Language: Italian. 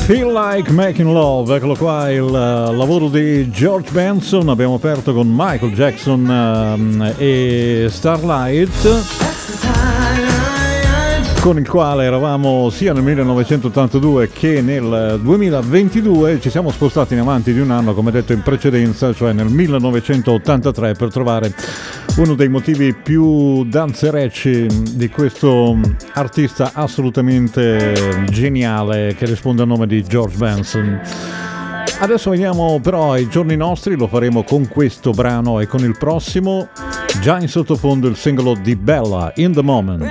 Feel Like Making Love, eccolo qua il lavoro di George Benson. Abbiamo aperto con Michael Jackson e Starlight, con il quale eravamo sia nel 1982 che nel 2022. Ci siamo spostati in avanti di un anno, come detto in precedenza, cioè nel 1983, per trovare uno dei motivi più danzerecci di questo artista assolutamente geniale che risponde al nome di George Benson. Adesso veniamo però ai giorni nostri, lo faremo con questo brano e con il prossimo, già in sottofondo il singolo di Bella, In The Moment.